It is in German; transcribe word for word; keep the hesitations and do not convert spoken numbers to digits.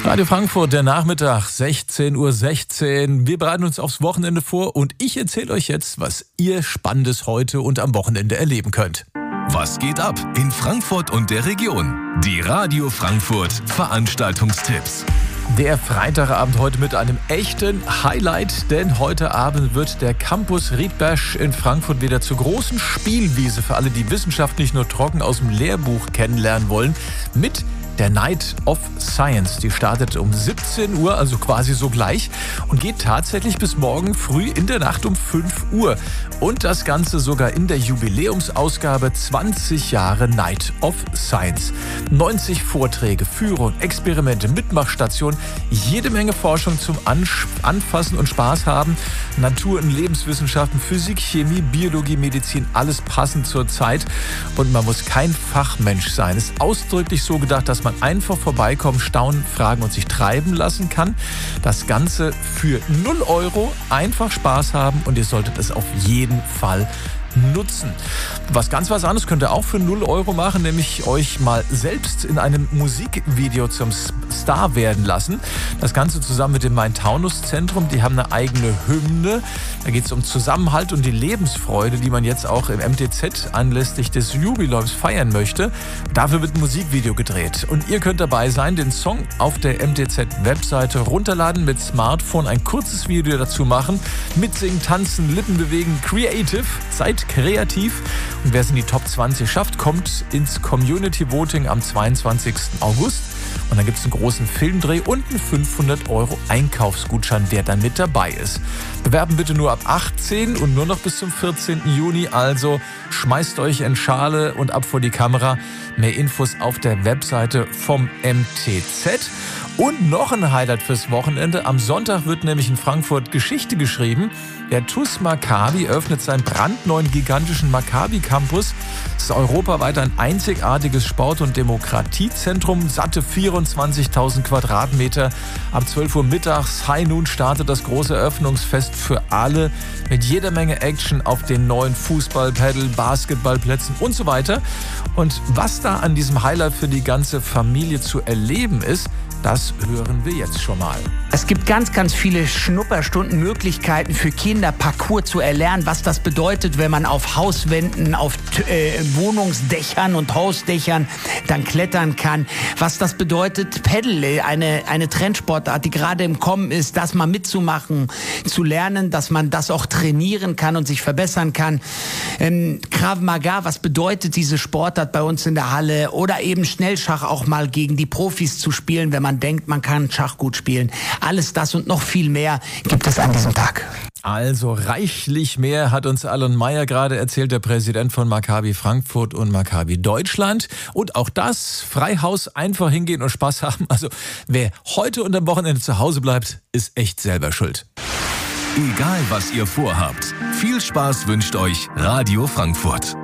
Radio Frankfurt, der Nachmittag, sechzehn Uhr sechzehn. Wir bereiten uns aufs Wochenende vor und ich erzähle euch jetzt, was ihr Spannendes heute und am Wochenende erleben könnt. Was geht ab in Frankfurt und der Region? Die Radio Frankfurt Veranstaltungstipps. Der Freitagabend heute mit einem echten Highlight, denn heute Abend wird der Campus Riedberg in Frankfurt wieder zur großen Spielwiese für alle, die Wissenschaft nicht nur trocken aus dem Lehrbuch kennenlernen wollen, mit der Night of Science. Die startet um siebzehn Uhr, also quasi so gleich, und geht tatsächlich bis morgen früh in der Nacht um fünf Uhr. Und das Ganze sogar in der Jubiläumsausgabe zwanzig Jahre Night of Science. neunzig Vorträge, Führung, Experimente, Mitmachstationen, jede Menge Forschung zum Anfassen und Spaß haben. Natur- und Lebenswissenschaften, Physik, Chemie, Biologie, Medizin, alles passend zur Zeit. Und man muss kein Fachmensch sein. Es ist ausdrücklich so gedacht, dass man einfach vorbeikommen, staunen, fragen und sich treiben lassen kann. Das Ganze für null Euro, einfach Spaß haben und ihr solltet es auf jeden Fall nutzen. Was ganz was anderes könnt ihr auch für null Euro machen, nämlich euch mal selbst in einem Musikvideo zum Star werden lassen. Das Ganze zusammen mit dem Main-Taunus-Zentrum. Die haben eine eigene Hymne. Da geht es um Zusammenhalt und die Lebensfreude, die man jetzt auch im M T Z anlässlich des Jubiläums feiern möchte. Dafür wird ein Musikvideo gedreht. Und ihr könnt dabei sein, den Song auf der M T Z-Webseite runterladen, mit Smartphone ein kurzes Video dazu machen, mitsingen, tanzen, Lippen bewegen, creative, seid kreativ. Und wer es in die Top zwanzig schafft, kommt ins Community Voting am zweiundzwanzigsten August. Und dann gibt es einen großen Filmdreh und einen fünfhundert Euro Einkaufsgutschein, wer dann mit dabei ist. Bewerben bitte nur ab achtzehn und nur noch bis zum vierzehnten Juni. Also schmeißt euch in Schale und ab vor die Kamera. Mehr Infos auf der Webseite vom M T Z. Und noch ein Highlight fürs Wochenende. Am Sonntag wird nämlich in Frankfurt Geschichte geschrieben. Der T U S Maccabi öffnet seinen brandneuen gigantischen Maccabi-Campus. Es ist europaweit ein einzigartiges Sport- und Demokratiezentrum. Satte vierundzwanzigtausend Quadratmeter. Ab zwölf Uhr mittags, High Noon, startet das große Eröffnungsfest für alle. Mit jeder Menge Action auf den neuen Fußball-, Paddle-, Basketballplätzen und so weiter. Und was da an diesem Highlight für die ganze Familie zu erleben ist, das hören wir jetzt schon mal. Es gibt ganz, ganz viele Schnupperstunden, Möglichkeiten für Kinder, Parcours zu erlernen, was das bedeutet, wenn man auf Hauswänden, auf äh, Wohnungsdächern und Hausdächern dann klettern kann. Was das bedeutet, Paddle, eine, eine Trendsportart, die gerade im Kommen ist, das mal mitzumachen, zu lernen, dass man das auch trainieren kann und sich verbessern kann. Ähm, Krav Maga, was bedeutet diese Sportart bei uns in der Halle? Oder eben Schnellschach auch mal gegen die Profis zu spielen, wenn man denkt, man kann Schach gut spielen. Alles das und noch viel mehr gibt es an diesem Tag. Also reichlich mehr hat uns Alan Meyer gerade erzählt, der Präsident von Maccabi Frankfurt und Maccabi Deutschland. Und auch das, Freihaus, einfach hingehen und Spaß haben. Also wer heute und am Wochenende zu Hause bleibt, ist echt selber schuld. Egal was ihr vorhabt, viel Spaß wünscht euch Radio Frankfurt.